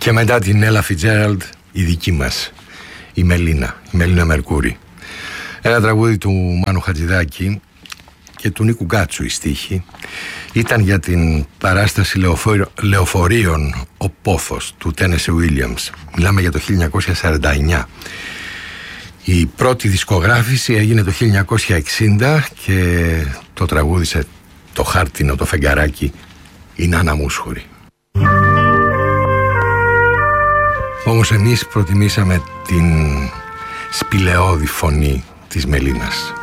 Και μετά την Ella Fitzgerald, η δική μας, η Μελίνα Μερκούρη. Ένα τραγούδι του Μάνου Χατζηδάκη και του Νίκου Γκάτσου η στίχη. Ήταν για την παράσταση λεωφορείων «Ο Πόθος» του Τένεσι Ουίλιαμς. Μιλάμε για το 1949. Η πρώτη δισκογράφηση έγινε το 1960 και το τραγούδισε το χάρτινο, το φεγγαράκι, η Νάνα Μούσχουρη. Όμως εμείς προτιμήσαμε την σπηλαιώδη φωνή της Μελίνας.